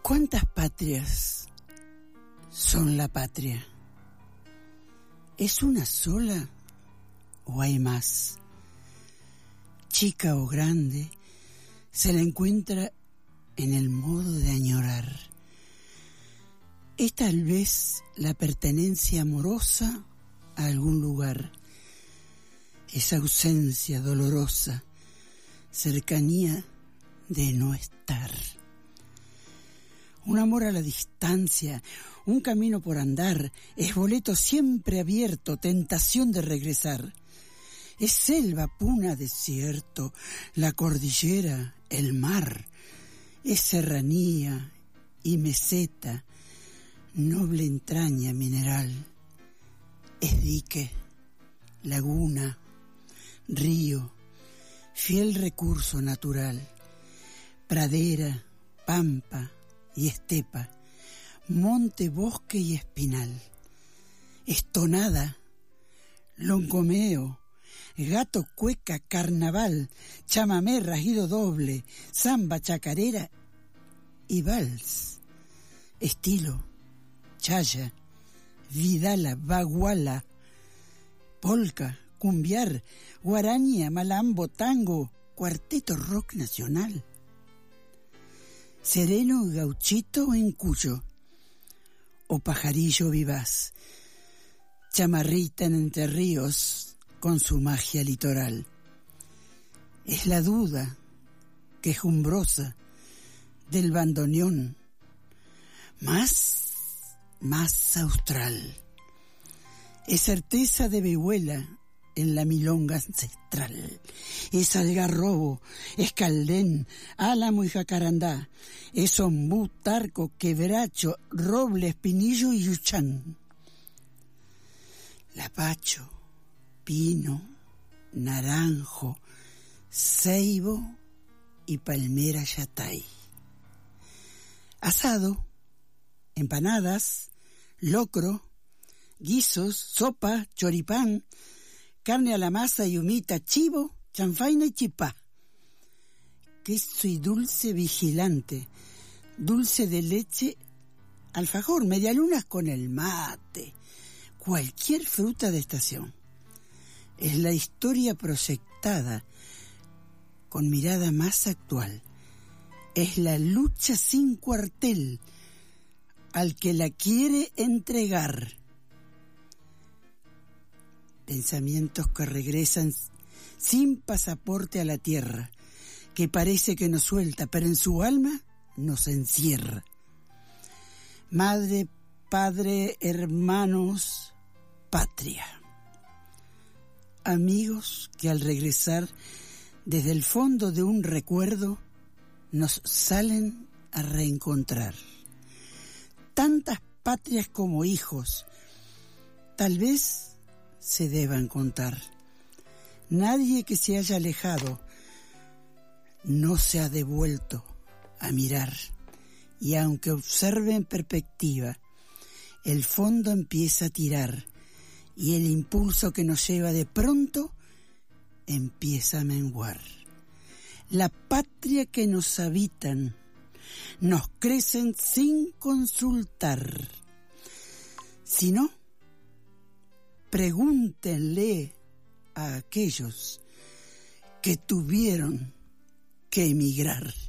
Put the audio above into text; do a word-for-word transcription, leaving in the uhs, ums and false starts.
¿Cuántas patrias son la patria? ¿Es una sola o hay más? Chica o grande, se la encuentra en el modo de añorar. Es tal vez la pertenencia amorosa a algún lugar, esa ausencia dolorosa, cercanía de no estar. Un amor a la distancia, un camino por andar, es boleto siempre abierto, tentación de regresar. Es selva, puna, desierto, la cordillera, el mar, es serranía y meseta, noble entraña mineral, es dique, laguna, río, fiel recurso natural, pradera, pampa y estepa, monte, bosque y espinal, estonada, longomeo, gato, cueca, carnaval, chamamé, rajido doble, samba, chacarera y vals, estilo, chaya, vidala, baguala, polka, cumbiar, guaraña, malambo, tango, cuarteto rock nacional, sereno gauchito en Cuyo, o pajarillo vivaz, chamarrita en Entre Ríos con su magia litoral. Es la duda quejumbrosa del bandoneón, más, más austral. Es certeza de vihuela en la milonga ancestral. Es algarrobo, es caldén, álamo y jacarandá. Es ombú, tarco, quebracho, roble, espinillo y yuchán. Lapacho, pino, naranjo, ceibo y palmera yatay. Asado, empanadas, locro, guisos, sopa, choripán, carne a la masa y humita, chivo, chanfaina y chipá. Queso y dulce vigilante, dulce de leche, alfajor, medialunas con el mate, cualquier fruta de estación. Es la historia proyectada con mirada más actual. Es la lucha sin cuartel al que la quiere entregar. Pensamientos que regresan sin pasaporte a la tierra, que parece que nos suelta, pero en su alma nos encierra. Madre, padre, hermanos, patria. Amigos que al regresar desde el fondo de un recuerdo nos salen a reencontrar. Tantas patrias como hijos, tal vez se deban contar. Nadie que se haya alejado no se ha devuelto a mirar, y aunque observe en perspectiva, el fondo empieza a tirar y el impulso que nos lleva de pronto empieza a menguar. La patria que nos habitan nos crecen sin consultar. Si no, pregúntenle a aquellos que tuvieron que emigrar.